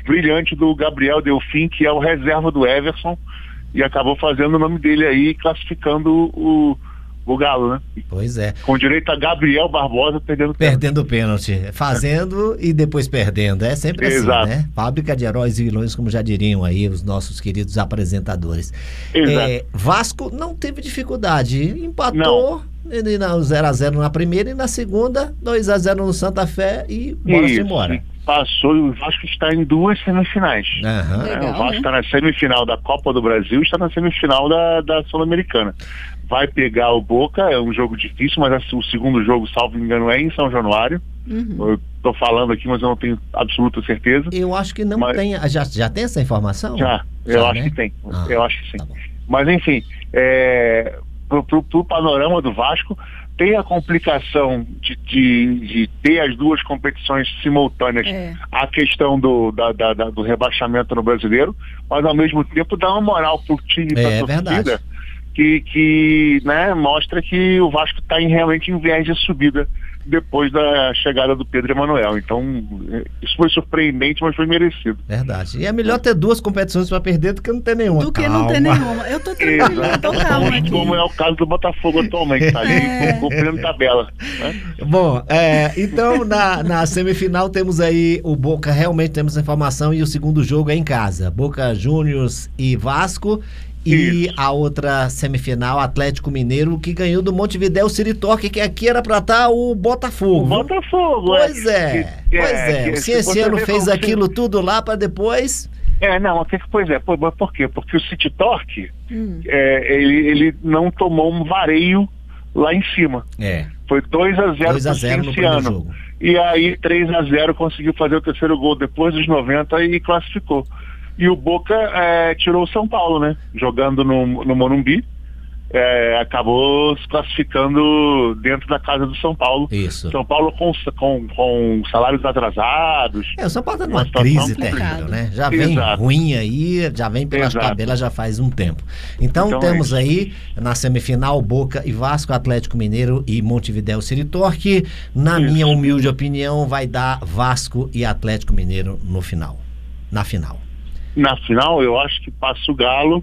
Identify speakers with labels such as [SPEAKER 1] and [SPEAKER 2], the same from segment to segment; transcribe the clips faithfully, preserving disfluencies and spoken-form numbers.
[SPEAKER 1] brilhante do Gabriel Delfim, que é o reserva do Everson, e acabou fazendo o nome dele aí, classificando o, o Galo, né?
[SPEAKER 2] Pois é.
[SPEAKER 1] Com direito a Gabriel Barbosa perdendo pênalti.
[SPEAKER 2] Perdendo pênalti, fazendo e depois perdendo, é sempre assim,
[SPEAKER 1] Exato.
[SPEAKER 2] né? Fábrica de heróis e vilões, como já diriam aí os nossos queridos apresentadores.
[SPEAKER 1] Exato.
[SPEAKER 2] É, Vasco não teve dificuldade, empatou no zero a zero na primeira e na segunda, dois a zero no Santa Fé e bora-se embora.
[SPEAKER 1] Passou e o Vasco está em duas semifinais.
[SPEAKER 2] Uhum.
[SPEAKER 3] Legal,
[SPEAKER 1] o Vasco
[SPEAKER 3] né?
[SPEAKER 1] está na semifinal da Copa do Brasil e está na semifinal da, da Sul-Americana. Vai pegar o Boca, é um jogo difícil, mas o segundo jogo, salvo engano, é em São Januário.
[SPEAKER 3] Uhum.
[SPEAKER 1] Eu estou falando aqui, mas eu não tenho absoluta certeza.
[SPEAKER 2] Eu acho que não
[SPEAKER 1] mas...
[SPEAKER 2] tem. Já, já tem essa informação?
[SPEAKER 1] Já, eu
[SPEAKER 2] já,
[SPEAKER 1] acho
[SPEAKER 2] né?
[SPEAKER 1] que tem.
[SPEAKER 2] Ah,
[SPEAKER 1] eu acho que sim.
[SPEAKER 2] Tá bom.
[SPEAKER 1] Mas enfim, é, pro, pro, pro panorama do Vasco, tem a complicação de, de, de ter as duas competições simultâneas,
[SPEAKER 3] É.
[SPEAKER 1] a questão do, da, da, da, do rebaixamento no Brasileiro, mas ao mesmo tempo dá uma moral pro time e pra
[SPEAKER 2] É,
[SPEAKER 1] torcida,
[SPEAKER 2] verdade.
[SPEAKER 1] que, que né, mostra que o Vasco está em, realmente em viés de subida depois da chegada do Pedro Emanuel. Então, isso foi surpreendente, mas foi merecido.
[SPEAKER 2] Verdade. E é melhor ter duas competições para perder do que não ter nenhuma.
[SPEAKER 3] Do que
[SPEAKER 2] Calma.
[SPEAKER 3] não ter nenhuma. Eu tô tranquila, eu tô calma aqui.
[SPEAKER 1] Como é o caso do Botafogo atualmente, tá ali
[SPEAKER 3] É.
[SPEAKER 1] cumprindo tabela. Né?
[SPEAKER 2] Bom, é, então na, na semifinal temos aí o Boca, realmente temos a informação, e o segundo jogo é em casa, Boca Juniors e Vasco, e
[SPEAKER 1] Isso.
[SPEAKER 2] a outra semifinal, Atlético Mineiro, que ganhou do Montevidéu City Torque, que aqui era pra estar o Botafogo.
[SPEAKER 1] O Botafogo,
[SPEAKER 2] Pois é,
[SPEAKER 1] que-
[SPEAKER 2] pois é,
[SPEAKER 1] que-
[SPEAKER 2] o
[SPEAKER 1] se
[SPEAKER 2] Cienciano
[SPEAKER 1] você ver
[SPEAKER 2] fez
[SPEAKER 1] como
[SPEAKER 2] aquilo tudo lá pra depois...
[SPEAKER 1] É, não, o que que- pois é, pô, mas por quê? Porque o City Torque,
[SPEAKER 3] Hum.
[SPEAKER 1] é, ele, ele não tomou um vareio lá em cima.
[SPEAKER 2] É,
[SPEAKER 1] Foi dois a zero
[SPEAKER 2] dois a
[SPEAKER 1] pro
[SPEAKER 2] zero no primeiro
[SPEAKER 1] Cienciano.
[SPEAKER 2] jogo.
[SPEAKER 1] E aí três a zero conseguiu fazer o terceiro gol depois dos noventa e classificou. E o Boca é, tirou o São Paulo, né? Jogando no, no Morumbi, é, acabou se classificando dentro da casa do São Paulo.
[SPEAKER 2] Isso.
[SPEAKER 1] São Paulo com, com, com salários atrasados.
[SPEAKER 2] É, o São Paulo tá numa
[SPEAKER 1] Uma situação
[SPEAKER 2] crise
[SPEAKER 3] complicada.
[SPEAKER 2] terrível, né? Já vem
[SPEAKER 1] Exato.
[SPEAKER 2] ruim aí, já vem pelas
[SPEAKER 1] Exato.
[SPEAKER 2] tabelas já faz um tempo. Então,
[SPEAKER 1] Então
[SPEAKER 2] temos
[SPEAKER 1] é
[SPEAKER 2] aí na semifinal Boca e Vasco, Atlético Mineiro e Montevidéu City Torque. Na
[SPEAKER 1] Isso.
[SPEAKER 2] minha humilde opinião, vai dar Vasco e Atlético Mineiro no final. Na final.
[SPEAKER 1] Na final, eu acho que passa o Galo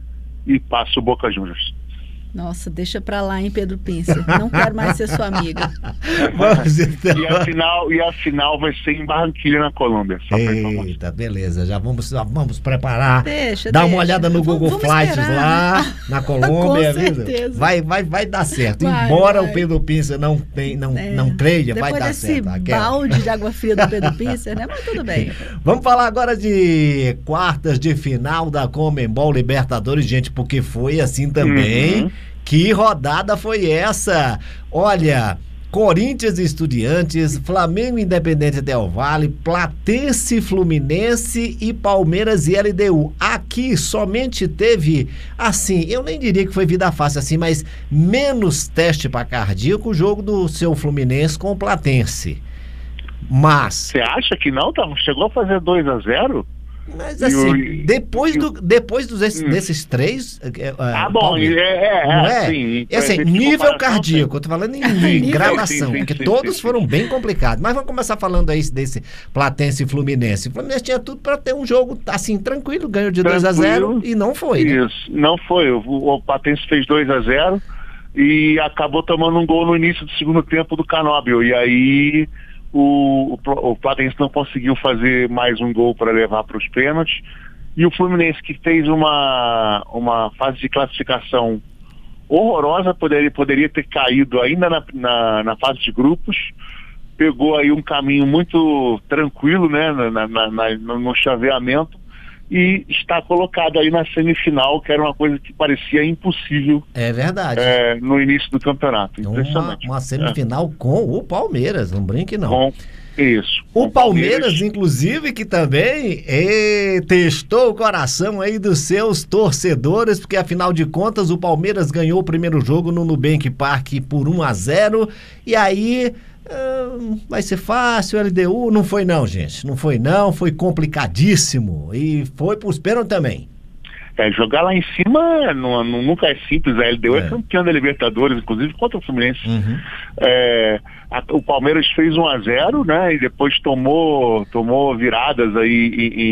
[SPEAKER 1] e passa o Boca Juniors.
[SPEAKER 3] Nossa, deixa pra lá, hein, Pedro Pincer. Não quero mais ser sua amiga.
[SPEAKER 2] Vamos então.
[SPEAKER 1] E a final, e a final vai ser em Barranquilha, na Colômbia. Só pra informar.
[SPEAKER 2] Eita, beleza, já vamos, já vamos preparar.
[SPEAKER 3] Deixa,
[SPEAKER 2] Dá uma
[SPEAKER 3] deixa.
[SPEAKER 2] olhada no
[SPEAKER 3] Vamos-
[SPEAKER 2] Google
[SPEAKER 3] vamos
[SPEAKER 2] Flights
[SPEAKER 3] esperar,
[SPEAKER 2] lá,
[SPEAKER 3] né?
[SPEAKER 2] na Colômbia,
[SPEAKER 3] Com
[SPEAKER 2] viu?
[SPEAKER 3] certeza.
[SPEAKER 2] Vai, vai, vai dar certo.
[SPEAKER 3] Vai,
[SPEAKER 2] Embora
[SPEAKER 3] vai.
[SPEAKER 2] o Pedro Pincer não, tem, não,
[SPEAKER 3] É.
[SPEAKER 2] não creia, vai
[SPEAKER 3] Depois
[SPEAKER 2] dar
[SPEAKER 3] desse
[SPEAKER 2] certo. Raquel.
[SPEAKER 3] balde de água fria do Pedro Pincer, né? Mas tudo bem.
[SPEAKER 2] Vamos falar agora de quartas de final da Conmebol Libertadores, gente, porque foi assim também.
[SPEAKER 1] Uhum.
[SPEAKER 2] Que rodada foi essa? Olha, Corinthians e Estudiantes, Flamengo e Independente Del Valle, Platense e Fluminense e Palmeiras e L D U. Aqui somente teve, assim, eu nem diria que foi vida fácil assim, mas menos teste para cardíaco o jogo do seu Fluminense com o Platense. Mas...
[SPEAKER 1] Você acha que não? Tá, chegou a fazer dois a zero?
[SPEAKER 2] Mas
[SPEAKER 1] E
[SPEAKER 2] assim,
[SPEAKER 1] o-
[SPEAKER 2] depois,
[SPEAKER 1] e
[SPEAKER 2] do,
[SPEAKER 1] o-
[SPEAKER 2] depois dos, esses-
[SPEAKER 1] Hum.
[SPEAKER 2] desses três... é,
[SPEAKER 1] Ah,
[SPEAKER 2] é,
[SPEAKER 1] bom,
[SPEAKER 2] Paulo,
[SPEAKER 1] é, é,
[SPEAKER 2] não
[SPEAKER 1] é,
[SPEAKER 2] é?
[SPEAKER 1] assim,
[SPEAKER 2] É assim,
[SPEAKER 1] pra gente
[SPEAKER 2] nível
[SPEAKER 1] comparação,
[SPEAKER 2] cardíaco, eu tô falando em, em
[SPEAKER 3] Nível-
[SPEAKER 2] gradação,
[SPEAKER 1] Sim, sim,
[SPEAKER 2] porque
[SPEAKER 1] sim,
[SPEAKER 2] todos
[SPEAKER 1] sim,
[SPEAKER 2] foram
[SPEAKER 1] sim.
[SPEAKER 2] bem complicados. Mas vamos começar falando aí desse Platense e Fluminense. O Fluminense tinha tudo para ter um jogo assim, tranquilo, ganhou de dois a zero
[SPEAKER 1] Tranquilo.
[SPEAKER 2] e não foi, né?
[SPEAKER 1] Isso, não foi. O, o Platense fez dois a zero e acabou tomando um gol no início do segundo tempo do Canóbio. E aí o, o, o Platense não conseguiu fazer mais um gol para levar para os pênaltis. E o Fluminense, que fez uma, uma fase de classificação horrorosa, poderia, poderia ter caído ainda na, na, na fase de grupos, pegou aí um caminho muito tranquilo, né, na, na, na, no chaveamento, e está colocado aí na semifinal, que era uma coisa que parecia impossível
[SPEAKER 2] É verdade.
[SPEAKER 1] é, no início do campeonato.
[SPEAKER 2] Uma,
[SPEAKER 1] Impressionante.
[SPEAKER 2] uma semifinal com o Palmeiras, não brinque não.
[SPEAKER 1] Com isso.
[SPEAKER 2] O
[SPEAKER 1] Com
[SPEAKER 2] Palmeiras, inclusive, que também eh, testou o coração aí dos seus torcedores, porque afinal de contas o Palmeiras ganhou o primeiro jogo no Nubank Park por um a zero, e aí ah, vai ser fácil, L D U, não foi não, gente, não foi não, foi complicadíssimo, e foi pros pênaltis também.
[SPEAKER 1] É, jogar lá em cima não, não- nunca é simples. A L D U é,
[SPEAKER 2] É.
[SPEAKER 1] campeã da Libertadores, inclusive contra o Fluminense.
[SPEAKER 2] Uhum.
[SPEAKER 1] É, a- o Palmeiras fez um a zero, né? E depois tomou, tomou viradas aí em,